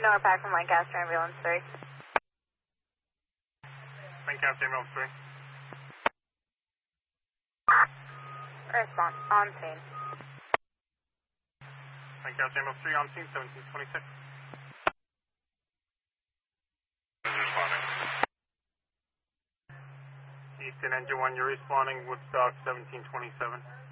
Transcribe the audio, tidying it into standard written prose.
NORPAC from Lancaster Ambulance 3. Lancaster Ambulance 3. Response, on scene. Lancaster Ambulance 3 on scene, 1726. Responding. Easton Engine 1, you're responding with stock 1727.